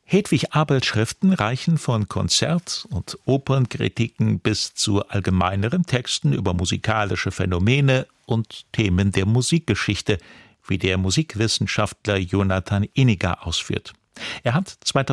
Hedwig Abels Schriften reichen von Konzert- und Opernkritiken bis zu allgemeineren Texten über musikalische Phänomene und Themen der Musikgeschichte, wie der Musikwissenschaftler Jonathan Iniger ausführt. Er hat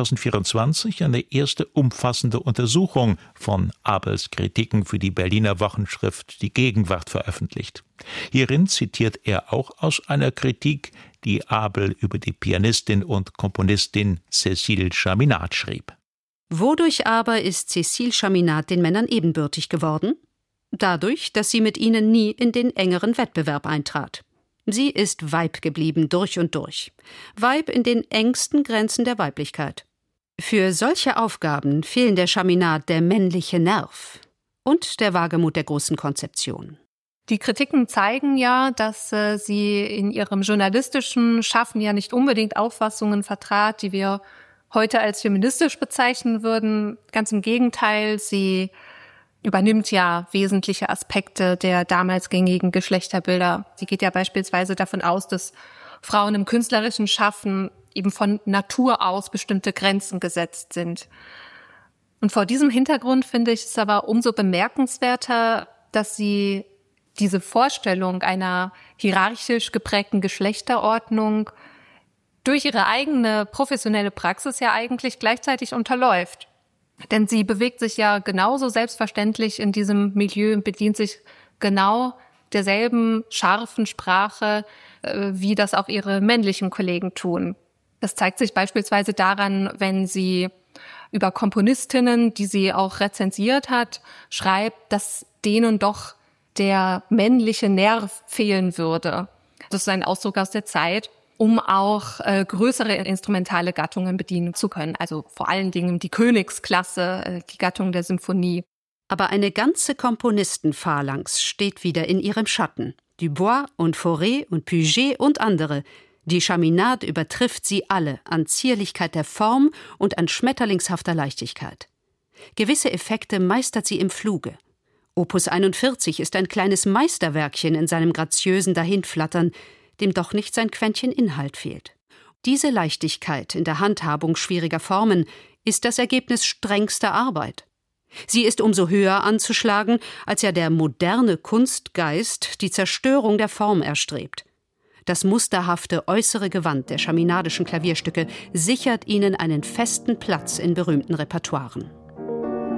2024 eine erste umfassende Untersuchung von Abels Kritiken für die Berliner Wochenschrift Die Gegenwart veröffentlicht. Hierin zitiert er auch aus einer Kritik, die Abel über die Pianistin und Komponistin Cécile Chaminade schrieb. Wodurch aber ist Cécile Chaminade den Männern ebenbürtig geworden? Dadurch, dass sie mit ihnen nie in den engeren Wettbewerb eintrat. Sie ist Weib geblieben durch und durch. Weib in den engsten Grenzen der Weiblichkeit. Für solche Aufgaben fehlen der Chaminade der männliche Nerv und der Wagemut der großen Konzeption. Die Kritiken zeigen ja, dass sie in ihrem journalistischen Schaffen ja nicht unbedingt Auffassungen vertrat, die wir heute als feministisch bezeichnen würden. Ganz im Gegenteil, sie übernimmt ja wesentliche Aspekte der damals gängigen Geschlechterbilder. Sie geht ja beispielsweise davon aus, dass Frauen im künstlerischen Schaffen eben von Natur aus bestimmte Grenzen gesetzt sind. Und vor diesem Hintergrund finde ich es aber umso bemerkenswerter, dass sie diese Vorstellung einer hierarchisch geprägten Geschlechterordnung durch ihre eigene professionelle Praxis ja eigentlich gleichzeitig unterläuft. Denn sie bewegt sich ja genauso selbstverständlich in diesem Milieu und bedient sich genau derselben scharfen Sprache, wie das auch ihre männlichen Kollegen tun. Das zeigt sich beispielsweise daran, wenn sie über Komponistinnen, die sie auch rezensiert hat, schreibt, dass denen doch der männliche Nerv fehlen würde. Das ist ein Ausdruck aus der Zeit, um auch größere instrumentale Gattungen bedienen zu können. Also vor allen Dingen die Königsklasse, die Gattung der Symphonie. Aber eine ganze Komponistenphalanx steht wieder in ihrem Schatten. Dubois und Fauré und Puget und andere. Die Chaminade übertrifft sie alle an Zierlichkeit der Form und an schmetterlingshafter Leichtigkeit. Gewisse Effekte meistert sie im Fluge. Opus 41 ist ein kleines Meisterwerkchen in seinem graziösen Dahinflattern, dem doch nicht sein Quäntchen Inhalt fehlt. Diese Leichtigkeit in der Handhabung schwieriger Formen ist das Ergebnis strengster Arbeit. Sie ist umso höher anzuschlagen, als ja der moderne Kunstgeist die Zerstörung der Form erstrebt. Das musterhafte äußere Gewand der chaminadischen Klavierstücke sichert ihnen einen festen Platz in berühmten Repertoiren.